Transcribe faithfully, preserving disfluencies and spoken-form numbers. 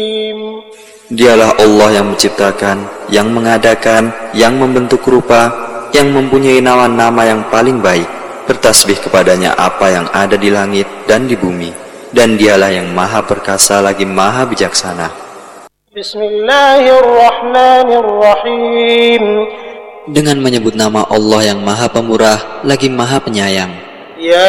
Dialah Allah yang menciptakan, yang mengadakan, yang membentuk rupa, yang mempunyai nama-nama yang paling baik. Bertasbih kepadanya apa yang ada di langit dan di bumi. Dan dialah yang maha perkasa lagi maha bijaksana. Bismillahirrahmanirrahim. Dengan menyebut nama Allah yang maha pemurah lagi maha penyayang. Ya